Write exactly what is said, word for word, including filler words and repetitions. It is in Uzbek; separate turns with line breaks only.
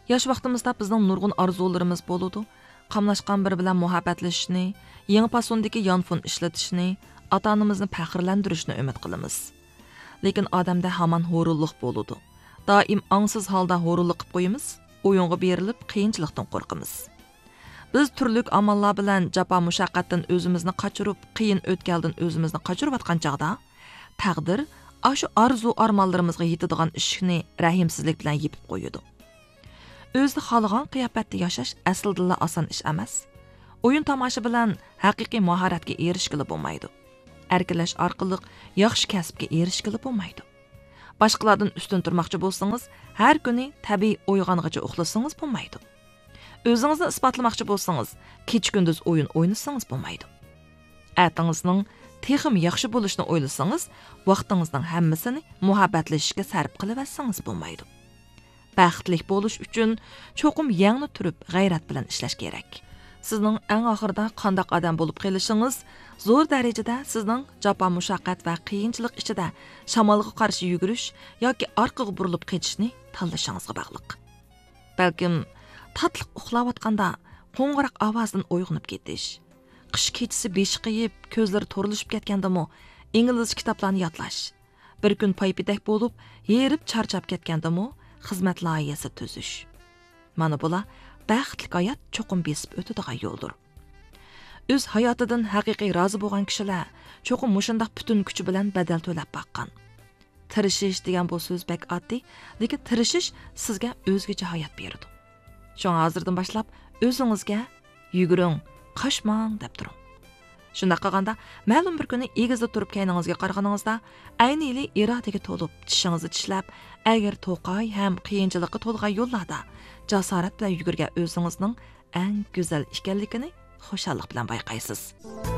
Yosh vaqtimizda bizning nurg'un orzularimiz bo'ladi. Qamlashgan bir bilan muhabbatlashishni, yangi fasondagi yonfon ishlatishni, ota-onamizni faxrlantirishni umid qilamiz. Lekin odamda hamon horullik bo'ladi. Doim ongsiz holda horullik qilib qo'yamiz, o'yinga berilib qiyinchilikdan qo'rqamiz. Biz turlik amallar bilan jafo mushaqqatdan o'zimizni qochirib, qiyin o'tkaldan o'zimizni qochirib atgan chaqda, taqdir ashu arzu armonlarimizga yetadigan ishni rahimsizlik bilan yepib qo'yadi. O'zni xohlagan qiyofatda yashash aslida oson ish emas. O'yin tomosha bilan haqiqiy mahoratga erishgili bo'lmaydi. Erkinlash orqali yaxshi kasbga erishgili bo'lmaydi. Boshqalardan ustun turmoqchi bo'lsangiz, har kuni tabiiy uyg'ong'icha uxlasangiz bo'lmaydi. O'zingizni isbotlamoqchi bo'lsangiz, kech-kunduz o'yin o'ynasangiz bo'lmaydi. Atingizning texim yaxshi bo'lishini o'ylasangiz, vaqtingizning hammasini muhabbatlashishga sarf qilib olsangiz bo'lmaydi. Baxtli bo'lish uchun cho'qim yangni turib, g'ayrat bilan ishlash kerak. Sizning eng oxirida qanday odam bo'lib qolishingiz zo'r darajada sizning jafo mushaqqat va qiyinchilik ichida shamolga qarshi yugurish yoki orqaga burilib ketishni tanlashingizga bog'liq. Balkim tatliq uxlayotganda qo'ng'iroq ovozdan uyg'onib ketish, qish kechasi besh qiyib, ko'zlari to'rilishib ketgandami, ingliz kitoblarini yodlash, bir kun paypidak bo'lib, yerib charchab ketgandami, xizmat loyihasi tuzish. Mana bular baxtli hayot cho'qim besib o'tadigan yo'ldir. O'z hayotidan haqiqiy rozi bo'lgan kishilar cho'qim mushundaq butun kuchi bilan badal to'lab baqqan. Tirishish degan bu so'z bak oddiy, lekin tirishish sizga o'zgacha hayot beradi. Sho'ng hozirdan boshlab o'zingizga yuguring, qochmang deb turing. Shunda qilganda ma'lum bir kuni egizda turib kayningizga qaraganingizda ayni yili irodaga to'lib, tishingizni tishlab, agar to'qay ham qiyinchilikqa to'lgan yo'llarda jasorat bilan yugurgan o'zingizning eng go'zal ekanligini xushallik bilan bayqaysiz.